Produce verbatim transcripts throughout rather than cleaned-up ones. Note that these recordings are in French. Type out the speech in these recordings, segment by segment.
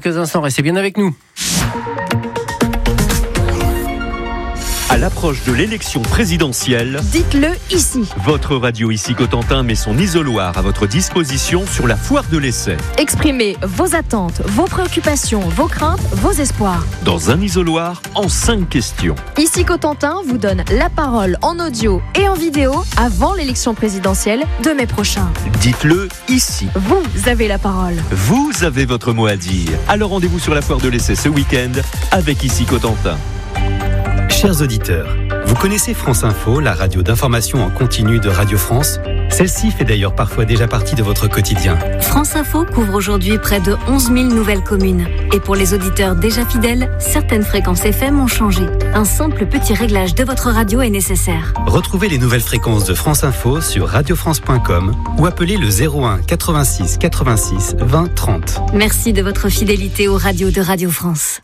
quelques instants. Restez bien avec nous. À l'approche de l'élection présidentielle, dites-le ici. Votre radio Ici Cotentin met son isoloir à votre disposition sur la foire de l'essai. Exprimez vos attentes, vos préoccupations, vos craintes, vos espoirs. Dans un isoloir, en cinq questions. Ici Cotentin vous donne la parole en audio et en vidéo avant l'élection présidentielle de mai prochain. Dites-le ici. Vous avez la parole. Vous avez votre mot à dire. Alors rendez-vous sur la foire de l'essai ce week-end avec Ici Cotentin. Chers auditeurs, vous connaissez France Info, la radio d'information en continu de Radio France ? Celle-ci fait d'ailleurs parfois déjà partie de votre quotidien. France Info couvre aujourd'hui près de onze mille nouvelles communes. Et pour les auditeurs déjà fidèles, certaines fréquences F M ont changé. Un simple petit réglage de votre radio est nécessaire. Retrouvez les nouvelles fréquences de France Info sur radio france point com ou appelez le zéro un quatre-vingt-six quatre-vingt-six vingt trente. Merci de votre fidélité aux radios de Radio France.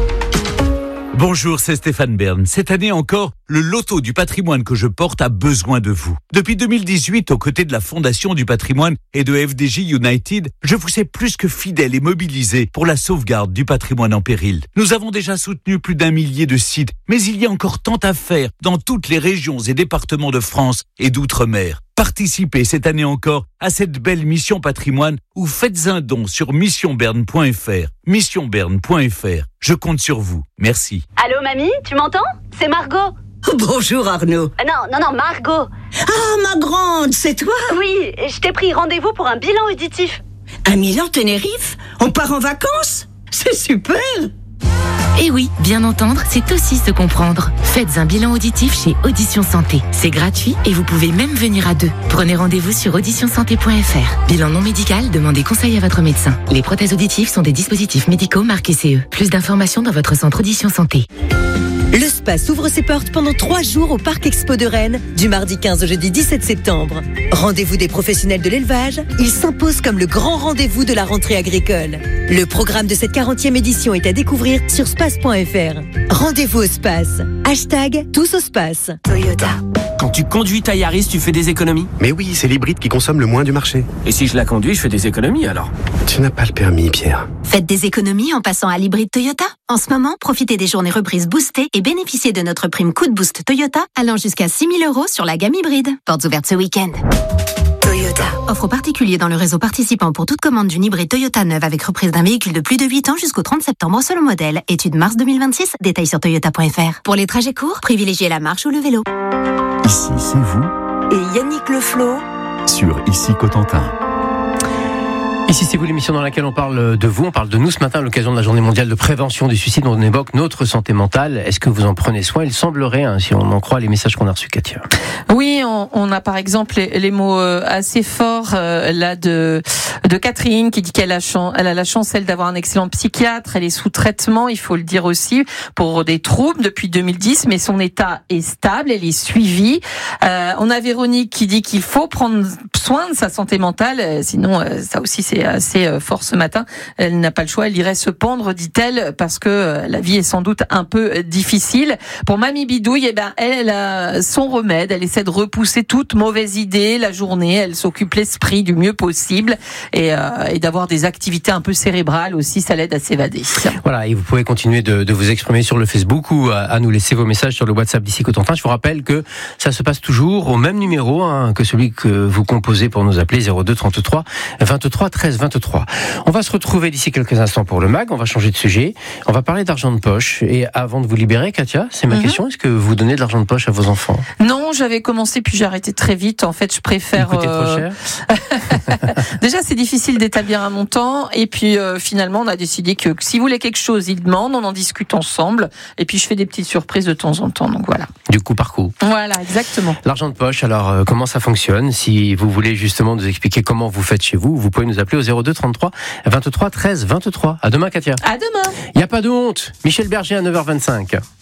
Bonjour, c'est Stéphane Bern. Cette année encore, le loto du patrimoine que je porte a besoin de vous. Depuis deux mille dix-huit, aux côtés de la Fondation du patrimoine et de F D J United, je vous sais plus que fidèle et mobilisé pour la sauvegarde du patrimoine en péril. Nous avons déjà soutenu plus d'un millier de sites, mais il y a encore tant à faire dans toutes les régions et départements de France et d'outre-mer. Participez cette année encore à cette belle mission patrimoine ou faites un don sur mission berne point f r. mission berne point f r. Je compte sur vous. Merci. Allô mamie, tu m'entends ? C'est Margot. Bonjour Arnaud. Euh, non, non, non, Margot. Ah, ma grande, c'est toi ? Oui, je t'ai pris rendez-vous pour un bilan auditif. À Milan, Tenerife ? On part en vacances ? C'est super ! Eh oui, bien entendre, c'est aussi se comprendre. Faites un bilan auditif chez Audition Santé. C'est gratuit et vous pouvez même venir à deux. Prenez rendez-vous sur audition santé point f r. Bilan non médical, demandez conseil à votre médecin. Les prothèses auditives sont des dispositifs médicaux marqués C E. Plus d'informations dans votre centre Audition Santé. Le Space ouvre ses portes pendant trois jours au Parc Expo de Rennes, du mardi quinze au jeudi dix-sept septembre. Rendez-vous des professionnels de l'élevage, il s'impose comme le grand rendez-vous de la rentrée agricole. Le programme de cette quarantième édition est à découvrir sur space point f r. Rendez-vous au Space. Hashtag tous au Space. Toyota. Quand tu conduis ta Yaris, tu fais des économies ? Mais oui, c'est l'hybride qui consomme le moins du marché. Et si je la conduis, je fais des économies alors ? Tu n'as pas le permis, Pierre. Faites des économies en passant à l'hybride Toyota. En ce moment, profitez des journées reprises boostées et bénéficiez de notre prime coup de boost Toyota allant jusqu'à six mille euros sur la gamme hybride. Portes ouvertes ce week-end. Toyota. Offre particulier dans le réseau participant pour toute commande d'une hybride Toyota neuve avec reprise d'un véhicule de plus de huit ans jusqu'au trente septembre selon modèle. Étude mars deux mille vingt-six. Détails sur toyota point f r. Pour les trajets courts, privilégiez la marche ou le vélo. Ici, c'est vous. Et Yannick Le Flot. Sur Ici Cotentin. Ici, c'est vous, l'émission dans laquelle on parle de vous, on parle de nous ce matin à l'occasion de la journée mondiale de prévention du suicide. On évoque notre santé mentale. Est-ce que vous en prenez soin ? Il semblerait, hein, si on en croit les messages qu'on a reçus, Katia. Oui, on, on a par exemple les, les mots assez forts euh, là de de Catherine qui dit qu'elle a, chan- elle a la chance elle d'avoir un excellent psychiatre. Elle est sous traitement, il faut le dire aussi, pour des troubles depuis deux mille dix, mais son état est stable, elle est suivie. Euh, on a Véronique qui dit qu'il faut prendre soin de sa santé mentale, sinon euh, ça aussi c'est assez fort ce matin. Elle n'a pas le choix, elle irait se pendre, dit-elle, parce que la vie est sans doute un peu difficile. Pour Mamie Bidouille, eh ben, elle, elle a son remède, elle essaie de repousser toute mauvaise idée la journée, elle s'occupe l'esprit du mieux possible et, euh, et d'avoir des activités un peu cérébrales aussi, ça l'aide à s'évader. Voilà, et vous pouvez continuer de, de vous exprimer sur le Facebook ou à, à nous laisser vos messages sur le WhatsApp d'Ici Cotentin. Je vous rappelle que ça se passe toujours au même numéro hein, que celui que vous composez pour nous appeler, zéro deux trente-trois vingt-trois treize vingt-trois. On va se retrouver d'ici quelques instants pour le mag, on va changer de sujet, on va parler d'argent de poche. Et avant de vous libérer, Katia, c'est ma mm-hmm. question, est-ce que vous donnez de l'argent de poche à vos enfants ? Non, j'avais commencé puis j'ai arrêté très vite. En fait, je préfère... Il coûtait euh... trop cher. Déjà, c'est difficile d'établir un montant et puis euh, finalement, on a décidé que, que s'il voulait quelque chose, il demande, on en discute ensemble et puis je fais des petites surprises de temps en temps, donc voilà. Du coup par coup. Voilà, exactement. L'argent de poche, alors euh, comment ça fonctionne ? Si vous voulez justement nous expliquer comment vous faites chez vous, vous pouvez nous appeler au zéro deux trente-trois vingt-trois treize vingt-trois. À demain, Katia. À demain. Il n'y a pas de honte. Michel Berger à neuf heures vingt-cinq.